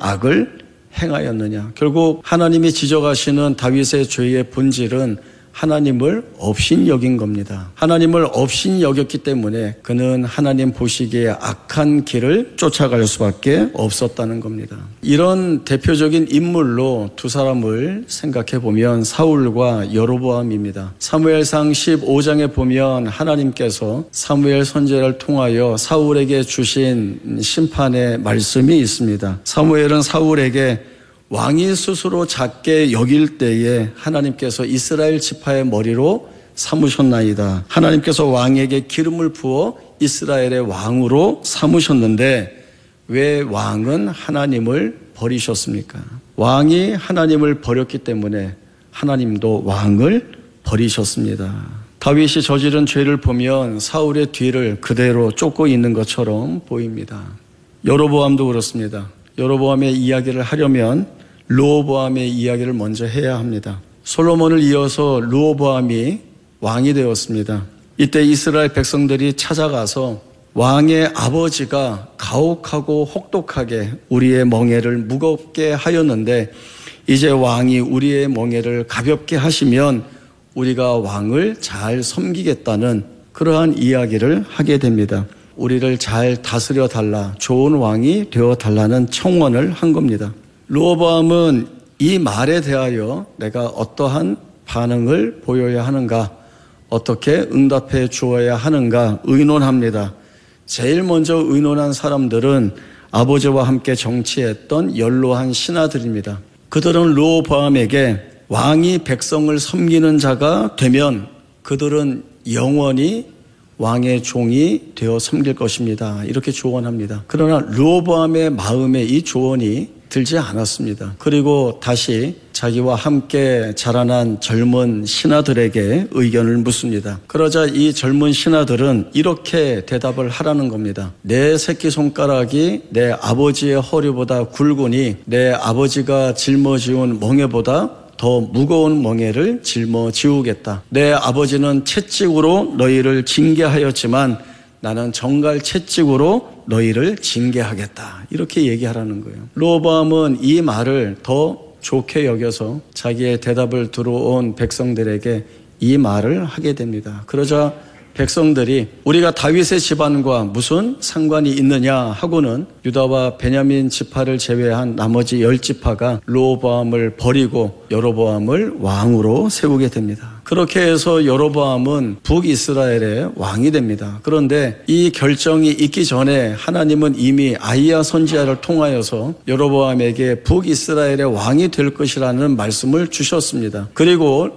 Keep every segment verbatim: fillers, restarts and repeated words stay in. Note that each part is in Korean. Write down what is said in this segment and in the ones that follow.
악을 행하였느냐. 결국 하나님이 지적하시는 다윗의 죄의 본질은 하나님을 업신 여긴 겁니다. 하나님을 업신 여겼기 때문에 그는 하나님 보시기에 악한 길을 쫓아갈 수밖에 없었다는 겁니다. 이런 대표적인 인물로 두 사람을 생각해 보면 사울과 여로보암입니다. 사무엘상 십오 장에 보면 하나님께서 사무엘 선지자를 통하여 사울에게 주신 심판의 말씀이 있습니다. 사무엘은 사울에게 왕이 스스로 작게 여길 때에 하나님께서 이스라엘 지파의 머리로 삼으셨나이다. 하나님께서 왕에게 기름을 부어 이스라엘의 왕으로 삼으셨는데 왜 왕은 하나님을 버리셨습니까? 왕이 하나님을 버렸기 때문에 하나님도 왕을 버리셨습니다. 다윗이 저지른 죄를 보면 사울의 뒤를 그대로 쫓고 있는 것처럼 보입니다. 여로보암도 그렇습니다. 여로보암의 이야기를 하려면 르호보암의 이야기를 먼저 해야 합니다. 솔로몬을 이어서 르호보암이 왕이 되었습니다. 이때 이스라엘 백성들이 찾아가서 왕의 아버지가 가혹하고 혹독하게 우리의 멍에를 무겁게 하였는데 이제 왕이 우리의 멍에를 가볍게 하시면 우리가 왕을 잘 섬기겠다는 그러한 이야기를 하게 됩니다. 우리를 잘 다스려 달라, 좋은 왕이 되어 달라는 청원을 한 겁니다. 르호보암은 이 말에 대하여 내가 어떠한 반응을 보여야 하는가, 어떻게 응답해 주어야 하는가 의논합니다. 제일 먼저 의논한 사람들은 아버지와 함께 정치했던 연로한 신하들입니다. 그들은 르호보암에게 왕이 백성을 섬기는 자가 되면 그들은 영원히 왕의 종이 되어 섬길 것입니다. 이렇게 조언합니다. 그러나 르호보암의 마음에 이 조언이 들지 않았습니다. 그리고 다시 자기와 함께 자라난 젊은 신하들에게 의견을 묻습니다. 그러자 이 젊은 신하들은 이렇게 대답을 하라는 겁니다. 내 새끼손가락이 내 아버지의 허리보다 굵으니 내 아버지가 짊어지운 멍에보다 더 무거운 멍에를 짊어지우겠다. 내 아버지는 채찍으로 너희를 징계하였지만 나는 정갈 채찍으로 너희를 징계하겠다. 이렇게 얘기하라는 거예요. 르호보암은 이 말을 더 좋게 여겨서 자기의 대답을 들어온 백성들에게 이 말을 하게 됩니다. 그러자 백성들이 우리가 다윗의 집안과 무슨 상관이 있느냐 하고는 유다와 베냐민 지파를 제외한 나머지 열 지파가 르호보암을 버리고 여로보암을 왕으로 세우게 됩니다. 그렇게 해서 여로보암은 북이스라엘의 왕이 됩니다. 그런데 이 결정이 있기 전에 하나님은 이미 아히야 선지자를 통하여서 여로보암에게 북이스라엘의 왕이 될 것이라는 말씀을 주셨습니다. 그리고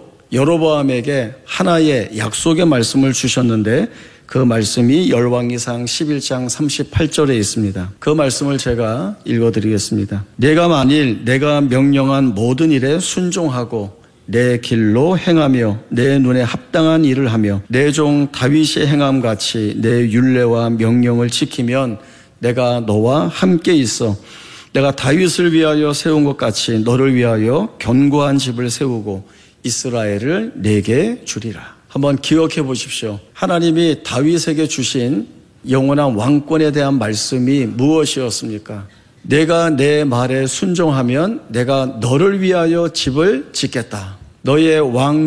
여로보암에게 하나의 약속의 말씀을 주셨는데 그 말씀이 열왕기상 십일 장 삼십팔 절에 있습니다. 그 말씀을 제가 읽어드리겠습니다. 내가 만일 내가 명령한 모든 일에 순종하고 내 길로 행하며 내 눈에 합당한 일을 하며 내 종 다윗이 행함같이 내 율례와 명령을 지키면 내가 너와 함께 있어 내가 다윗을 위하여 세운 것 같이 너를 위하여 견고한 집을 세우고 이스라엘을 내게 주리라. 한번 기억해 보십시오. 하나님이 다윗에게 주신 영원한 왕권에 대한 말씀이 무엇이었습니까? 내가 내 말에 순종하면 내가 너를 위하여 집을 짓겠다. 너의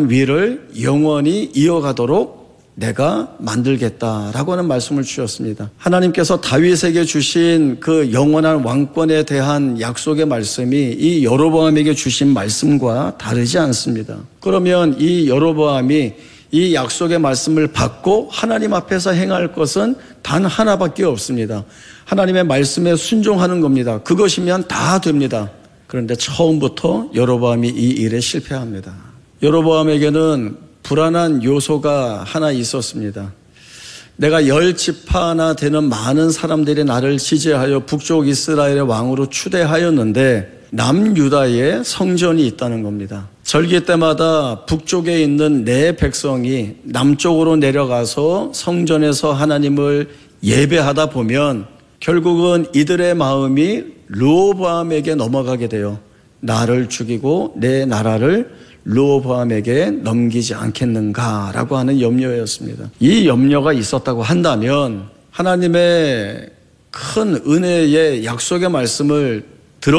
왕위를 영원히 이어가도록 내가 만들겠다라고 하는 말씀을 주셨습니다. 하나님께서 다윗에게 주신 그 영원한 왕권에 대한 약속의 말씀이 이 여로보암에게 주신 말씀과 다르지 않습니다. 그러면 이 여로보암이 이 약속의 말씀을 받고 하나님 앞에서 행할 것은 단 하나밖에 없습니다. 하나님의 말씀에 순종하는 겁니다. 그것이면 다 됩니다. 그런데 처음부터 여로보암이 이 일에 실패합니다. 여로보암에게는 불안한 요소가 하나 있었습니다. 내가 열 지파나 되는 많은 사람들이 나를 지지하여 북쪽 이스라엘의 왕으로 추대하였는데 남유다에 성전이 있다는 겁니다. 절기 때마다 북쪽에 있는 내 백성이 남쪽으로 내려가서 성전에서 하나님을 예배하다 보면 결국은 이들의 마음이 르호보암에게 넘어가게 돼요. 나를 죽이고 내 나라를 르호보암에게 넘기지 않겠는가라고 하는 염려였습니다. 이 염려가 있었다고 한다면 하나님의 큰 은혜의 약속의 말씀을